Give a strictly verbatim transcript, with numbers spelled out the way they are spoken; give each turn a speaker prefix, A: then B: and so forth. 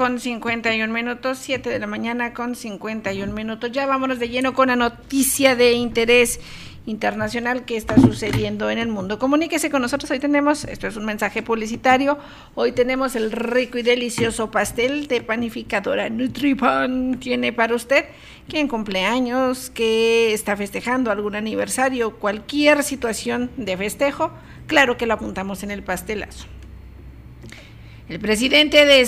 A: con cincuenta y un minutos, siete de la mañana con cincuenta y un minutos. Ya vámonos de lleno con la noticia de interés internacional que está sucediendo en el mundo. Comuníquese con nosotros, hoy tenemos, esto es un mensaje publicitario, hoy tenemos el rico y delicioso pastel de panificadora Nutripan, tiene para usted, quien cumple años, que está festejando algún aniversario, cualquier situación de festejo, claro que lo apuntamos en el pastelazo. El presidente de